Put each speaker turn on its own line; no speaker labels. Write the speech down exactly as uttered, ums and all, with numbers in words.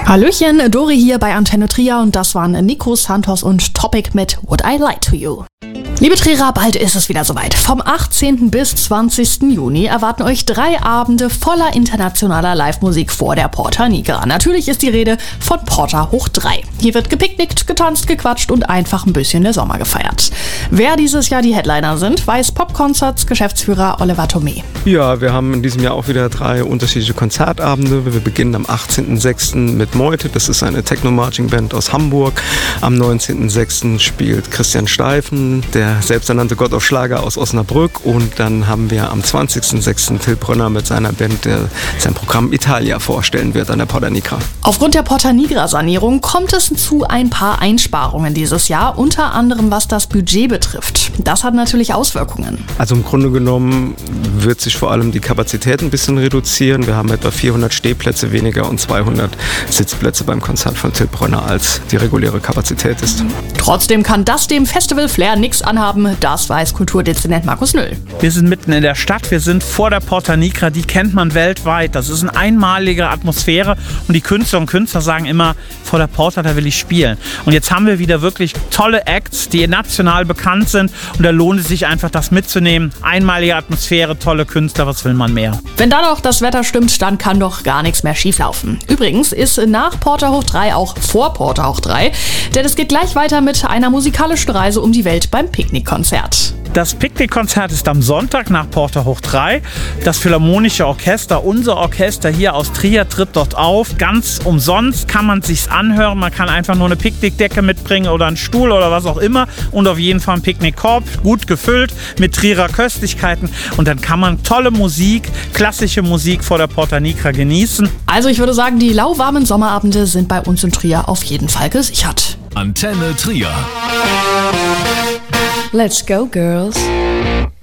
Hallöchen, Dori hier bei Antenne Trier und das waren Nico Santos und Topic mit Would I Lie to You. Liebe Trierer, bald ist es wieder soweit. Vom achtzehnten bis zwanzigsten Juni erwarten euch drei Abende voller internationaler Live-Musik vor der Porta Nigra. Natürlich ist die Rede von Porta hoch drei. Hier wird gepicknickt, getanzt, gequatscht und einfach ein bisschen der Sommer gefeiert. Wer dieses Jahr die Headliner sind, weiß Popconcerts Geschäftsführer Oliver Thomé.
Ja, wir haben in diesem Jahr auch wieder drei unterschiedliche Konzertabende. Wir beginnen am achtzehnten sechsten mit Meute, das ist eine Techno-Marching-Band aus Hamburg. Am neunzehnten sechsten spielt Christian Steifen, der selbsternannte Gott auf Schlager aus Osnabrück. Und dann haben wir am zwanzigsten sechsten Till Brönner mit seiner Band, der sein Programm Italia vorstellen wird an der Porta Nigra.
Aufgrund der Porta Nigra-Sanierung kommt es zu ein paar Einsparungen dieses Jahr, unter anderem was das Budget betrifft. Das hat natürlich Auswirkungen.
Also im Grunde genommen wird sich vor allem die Kapazität ein bisschen reduzieren. Wir haben etwa vierhundert Stehplätze weniger und zweihundert Sitzplätze beim Konzert von Till Brönner, als die reguläre Kapazität ist.
Trotzdem kann das dem Festival-Flair nichts anhaben, das weiß Kulturdezernent Markus Nüll.
Wir sind mitten in der Stadt, wir sind vor der Porta Nigra, die kennt man weltweit. Das ist eine einmalige Atmosphäre und die Künstler und Künstler sagen immer, vor der Porta, da will ich spielen. Und jetzt haben wir wieder wirklich tolle Acts, die national bekannt sind und da lohnt es sich einfach, das mitzunehmen. Einmalige Atmosphäre, tolle Künstler, was will man mehr?
Wenn dann auch das Wetter stimmt, dann kann doch gar nichts mehr schieflaufen. Übrigens ist nach Porta hoch drei auch vor Porta hoch drei, denn es geht gleich weiter mit einer musikalischen Reise um die Welt beim Picknickkonzert.
Das Picknickkonzert ist am Sonntag nach Porta hoch drei. Das Philharmonische Orchester, unser Orchester hier aus Trier, tritt dort auf. Ganz umsonst kann man sich's anhören. Man kann einfach nur eine Picknickdecke mitbringen oder einen Stuhl oder was auch immer. Und auf jeden Fall einen Picknickkorb, gut gefüllt mit Trierer Köstlichkeiten. Und dann kann man tolle Musik, klassische Musik vor der Porta Nigra genießen.
Also ich würde sagen, die lauwarmen Sommerabende sind bei uns in Trier auf jeden Fall gesichert.
Antenne Trier.
Let's go, girls.